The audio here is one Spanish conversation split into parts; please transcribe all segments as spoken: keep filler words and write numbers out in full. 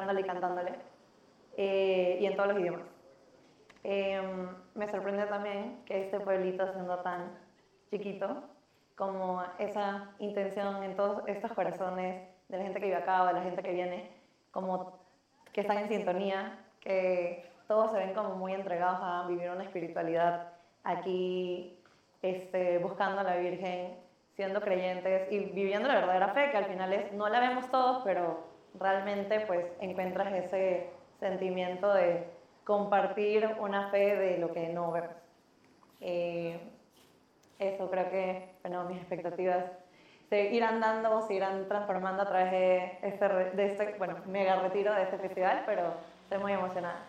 tocándole y cantándole, eh, y en todos los idiomas. Eh, me sorprende también que este pueblito, siendo tan chiquito, como esa intención en todos estos corazones de la gente que vive acá o de la gente que viene, como que están en sintonía, que todos se ven como muy entregados a vivir una espiritualidad aquí, este, buscando a la Virgen, siendo creyentes y viviendo la verdadera fe, que al final es, no la vemos todos, pero realmente pues encuentras ese sentimiento de compartir una fe de lo que no vemos. Eh, eso creo que, bueno, mis expectativas se irán dando, se irán transformando a través de este, de este bueno, mega retiro de este festival, pero estoy muy emocionada.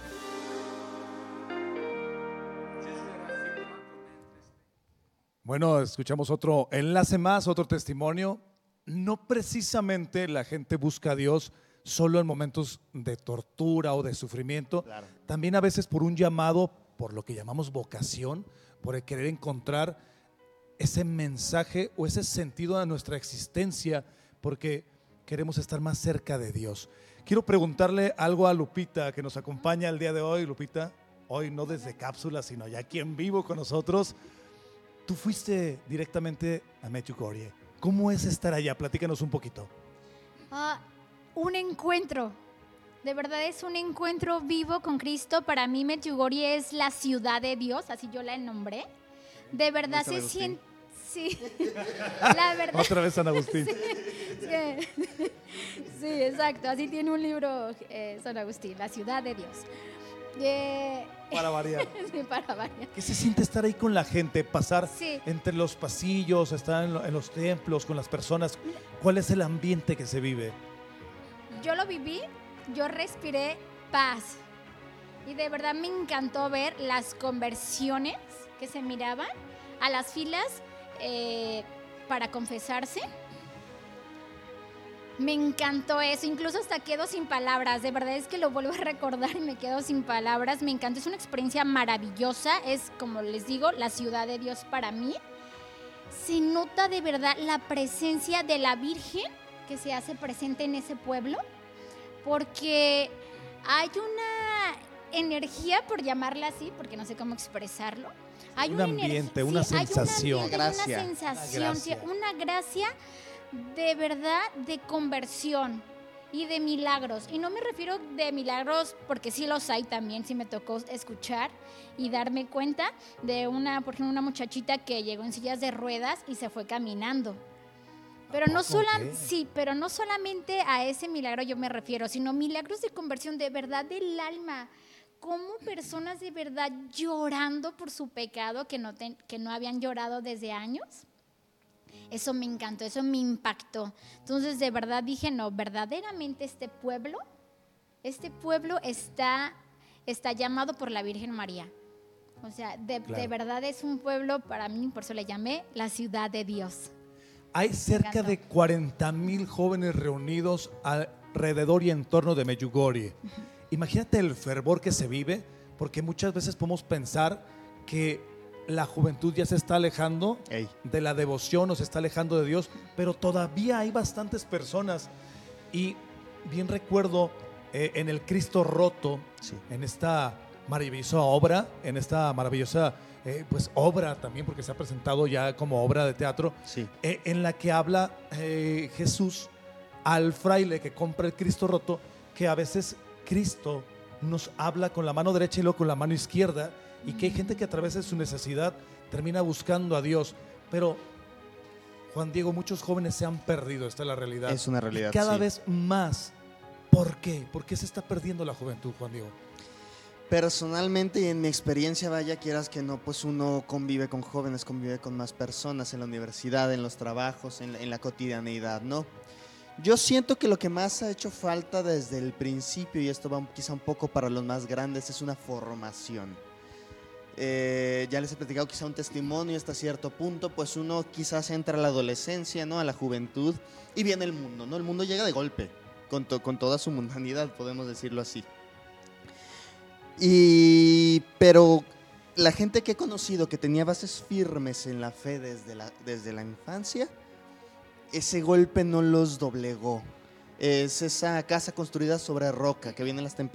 Bueno, escuchamos otro enlace más, otro testimonio. No precisamente la gente busca a Dios solo en momentos de tortura o de sufrimiento, claro. También a veces por un llamado, por lo que llamamos vocación, por el querer encontrar ese mensaje o ese sentido de nuestra existencia, porque queremos estar más cerca de Dios. Quiero preguntarle algo a Lupita, que nos acompaña el día de hoy. Lupita, hoy no desde cápsula, sino ya aquí en vivo con nosotros. Tú fuiste directamente a Medjugorje. ¿Cómo es estar allá? Platícanos un poquito. Uh, un encuentro. De verdad es un encuentro vivo con Cristo. Para mí Medjugorje es la ciudad de Dios, así yo la nombré. De verdad se siente... Sí, la verdad. Otra vez San Agustín. Sí, sí, sí, exacto. Así tiene un libro eh, San Agustín, la ciudad de Dios. Eh, para variar. Sí, para variar. ¿Qué se siente estar ahí con la gente? Pasar sí. entre los pasillos, estar en, lo, en los templos con las personas. ¿Cuál es el ambiente que se vive? Yo lo viví, yo respiré paz. Y de verdad me encantó ver las conversiones que se miraban a las filas eh, para confesarse. Me encantó eso, incluso hasta quedo sin palabras, de verdad es que lo vuelvo a recordar y me quedo sin palabras, me encantó, es una experiencia maravillosa, es como les digo, la ciudad de Dios para mí. Se nota de verdad la presencia de la Virgen que se hace presente en ese pueblo, porque hay una energía, por llamarla así, porque no sé cómo expresarlo. Hay un una ambiente, energía, una sí, sensación. Hay un ambiente, gracia. una sensación, Una gracia. Sí, una gracia de verdad de conversión y de milagros. Y no me refiero de milagros porque sí los hay también, sí me tocó escuchar y darme cuenta de una, por ejemplo, una muchachita que llegó en sillas de ruedas y se fue caminando. Pero no, sola, sí, pero no solamente a ese milagro yo me refiero, sino milagros de conversión de verdad del alma. Como personas de verdad llorando por su pecado que no, ten, que no habían llorado desde años. Eso me encantó, eso me impactó. Entonces de verdad dije, no, verdaderamente este pueblo, este pueblo está, está llamado por la Virgen María. O sea, de, claro. de verdad es un pueblo, para mí, por eso le llamé la ciudad de Dios. Hay cerca de cuarenta mil jóvenes reunidos alrededor y en torno de Medjugorje. Uh-huh. Imagínate el fervor que se vive, porque muchas veces podemos pensar que la juventud ya se está alejando Ey. de la devoción o se está alejando de Dios, pero todavía hay bastantes personas. Y bien recuerdo eh, en el Cristo Roto, sí. en esta maravillosa obra, en esta maravillosa eh, pues obra también, porque se ha presentado ya como obra de teatro, sí. eh, en la que habla eh, Jesús al fraile que compra el Cristo Roto, que a veces Cristo nos habla con la mano derecha y luego con la mano izquierda, y que hay gente que a través de su necesidad termina buscando a Dios. Pero, Juan Diego, muchos jóvenes se han perdido, esta es la realidad. Es una realidad, y cada sí. vez más. ¿Por qué? ¿Por qué se está perdiendo la juventud, Juan Diego? Personalmente y en mi experiencia, vaya, quieras que no, pues uno convive con jóvenes, convive con más personas en la universidad, en los trabajos, en la, en la cotidianeidad, ¿no? Yo siento que lo que más ha hecho falta desde el principio, y esto va quizá un poco para los más grandes, es una formación. Eh, ya les he platicado quizá un testimonio hasta cierto punto, pues uno quizás entra a la adolescencia, ¿no? A la juventud, y viene el mundo, ¿no? El mundo llega de golpe, con, to- con toda su mundanidad, podemos decirlo así. Y, pero la gente que he conocido que tenía bases firmes en la fe desde la, desde la infancia, ese golpe no los doblegó. Es esa casa construida sobre roca, que vienen las tempestades.